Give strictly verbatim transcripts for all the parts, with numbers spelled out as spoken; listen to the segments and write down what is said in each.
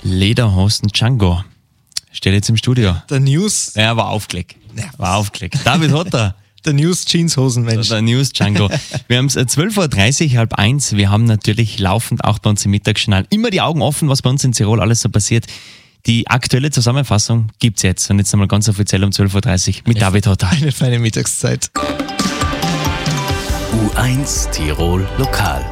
Lederhosen Django. Steht jetzt im Studio. Der News. Ja, war aufgelegt. War aufgelegt. David Hotter. Der News Jeanshosen, Mensch. Der News Django. Wir haben es zwölf Uhr dreißig, halb eins. Wir haben natürlich laufend auch bei uns im Mittagsjournal immer die Augen offen, was bei uns in Tirol alles so passiert. Die aktuelle Zusammenfassung gibt's jetzt. Und jetzt einmal ganz offiziell um zwölf Uhr dreißig mit David Hotter. Eine feine Mittagszeit. U eins Tirol Lokal.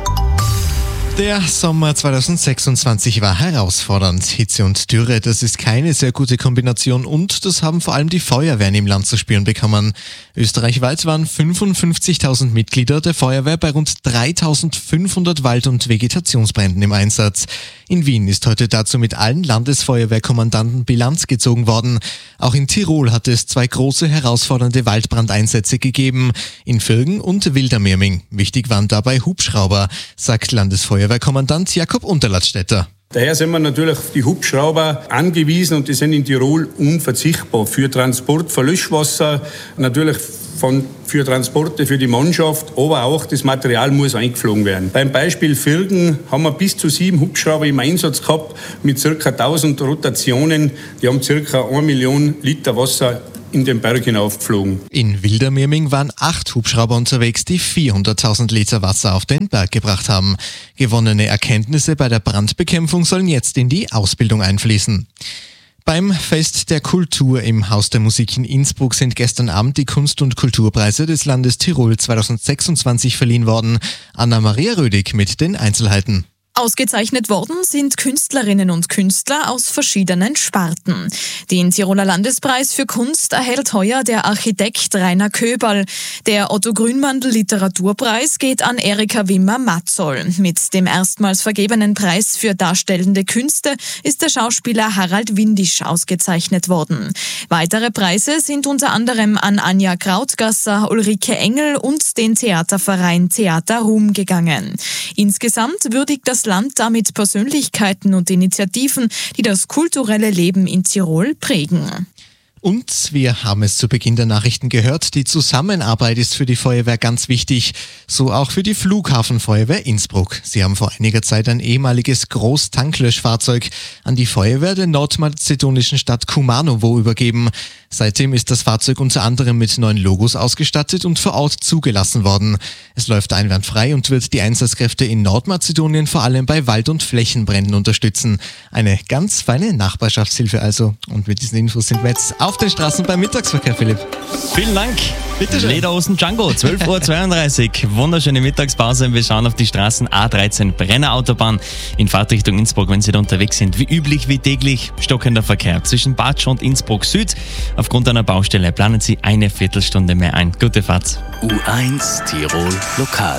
Der Sommer zwanzig sechsundzwanzig war herausfordernd. Hitze und Dürre, das ist keine sehr gute Kombination und das haben vor allem die Feuerwehren im Land zu spüren bekommen. Österreichweit waren fünfundfünfzigtausend Mitglieder der Feuerwehr bei rund dreitausendfünfhundert Wald- und Vegetationsbränden im Einsatz. In Wien ist heute dazu mit allen Landesfeuerwehrkommandanten Bilanz gezogen worden. Auch in Tirol hat es zwei große herausfordernde Waldbrandeinsätze gegeben, in Virgen und Wildermirming. Wichtig waren dabei Hubschrauber, sagt Landesfeuerwehrkommandant Jakob Unterladstätter. Daher sind wir natürlich auf die Hubschrauber angewiesen und die sind in Tirol unverzichtbar für Transport von Löschwasser, natürlich von, für Transporte für die Mannschaft, aber auch das Material muss eingeflogen werden. Beim Beispiel Virgen haben wir bis zu sieben Hubschrauber im Einsatz gehabt mit ca. tausend Rotationen. Die haben ca. eine Million Liter Wasser in den Berg hinaufgeflogen. In Wildermirming waren acht Hubschrauber unterwegs, die vierhunderttausend Liter Wasser auf den Berg gebracht haben. Gewonnene Erkenntnisse bei der Brandbekämpfung sollen jetzt in die Ausbildung einfließen. Beim Fest der Kultur im Haus der Musik in Innsbruck sind gestern Abend die Kunst- und Kulturpreise des Landes Tirol zwanzig sechsundzwanzig verliehen worden. Anna-Maria Rödig mit den Einzelheiten. Ausgezeichnet worden sind Künstlerinnen und Künstler aus verschiedenen Sparten. Den Tiroler Landespreis für Kunst erhält heuer der Architekt Rainer Köberl. Der Otto Grünmandl Literaturpreis geht an Erika Wimmer-Matzoll. Mit dem erstmals vergebenen Preis für darstellende Künste ist der Schauspieler Harald Windisch ausgezeichnet worden. Weitere Preise sind unter anderem an Anja Krautgasser, Ulrike Engel und den Theaterverein Theater Ruhm gegangen. Insgesamt würdigt das Land damit Persönlichkeiten und Initiativen, die das kulturelle Leben in Tirol prägen. Und wir haben es zu Beginn der Nachrichten gehört, die Zusammenarbeit ist für die Feuerwehr ganz wichtig, so auch für die Flughafenfeuerwehr Innsbruck. Sie haben vor einiger Zeit ein ehemaliges Großtanklöschfahrzeug an die Feuerwehr der nordmazedonischen Stadt Kumanovo übergeben. Seitdem ist das Fahrzeug unter anderem mit neuen Logos ausgestattet und vor Ort zugelassen worden. Es läuft einwandfrei und wird die Einsatzkräfte in Nordmazedonien vor allem bei Wald- und Flächenbränden unterstützen. Eine ganz feine Nachbarschaftshilfe also. Und mit diesen Infos sind wir jetzt auf den Straßen beim Mittagsverkehr, Philipp. Vielen Dank. Bitte schön. Lederhosen Django, zwölf Uhr zweiunddreißig. Wunderschöne Mittagspause. Wir schauen auf die Straßen A dreizehn Brenner Autobahn in Fahrtrichtung Innsbruck. Wenn Sie da unterwegs sind, wie üblich, wie täglich, stockender Verkehr zwischen Batsch und Innsbruck Süd. Aufgrund einer Baustelle planen Sie eine Viertelstunde mehr ein. Gute Fahrt. U eins Tirol Lokal.